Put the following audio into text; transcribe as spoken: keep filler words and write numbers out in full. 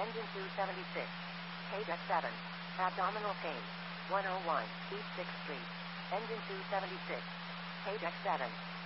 Engine two seventy-six. Page seven. Abdominal pain. one oh one, East sixth Street. Engine two seventy-six. Page seven.